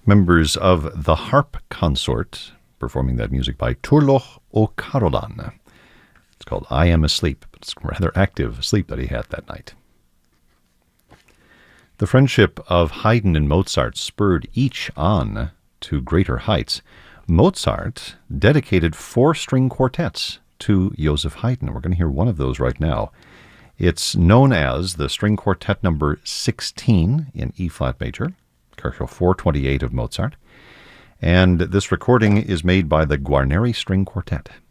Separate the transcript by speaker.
Speaker 1: Members of the Harp Consort performing that music by Turlough O'Carolan. It's called I Am Asleep. It's rather active sleep that he had that night. The friendship of Haydn and Mozart spurred each on to greater heights. Mozart dedicated 4 string quartets to Joseph Haydn. We're going to hear one of those right now. It's known as the String Quartet number 16 in E-flat major, Kercho 428 of Mozart. And this recording is made by the Guarneri String Quartet.